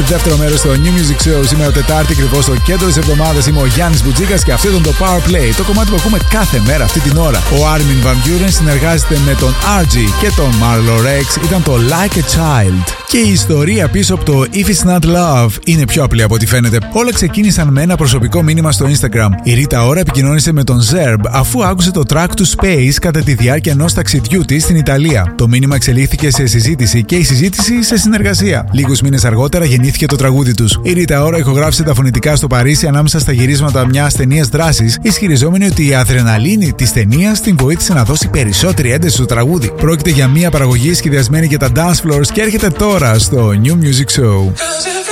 Δεύτερο μέρος στο New Music Show. Σήμερα Τετάρτη, ακριβώς στο κέντρο της εβδομάδας. Είμαι ο Γιάννης Μπουτζίκας και αυτό ήταν το Power Play. Το κομμάτι που ακούμε κάθε μέρα αυτή την ώρα. Ο Armin van Buuren συνεργάζεται με τον RG και τον Marlo Rex. Ήταν το Like a Child. Και η ιστορία πίσω από το If It's Not Love είναι πιο απλή από ό,τι φαίνεται. Όλα ξεκίνησαν με ένα προσωπικό μήνυμα στο Instagram. Η Ρίτα Ora επικοινώνησε με τον Zerb αφού άκουσε το track του Space κατά τη διάρκεια ενός ταξιδιού της στην Ιταλία. Το μήνυμα εξελίχθηκε σε συζήτηση και η συζήτηση σε συνεργασία. Λίγους μήνες αργότερα γεννήθηκε το τραγούδι τους. Η Ρίτα Ora ηχογράφησε τα φωνητικά στο Παρίσι ανάμεσα στα γυρίσματα μιας ταινίας δράσης, ισχυριζόμενη ότι η αδρεναλίνη της ταινίας την βοήθησε να δώσει περισσότερη ένταση στο τραγούδι. Πρόκειται για μια παραγωγή σχεδιασμένη για τα dance floors και έρχεται τώρα στο New Music Show.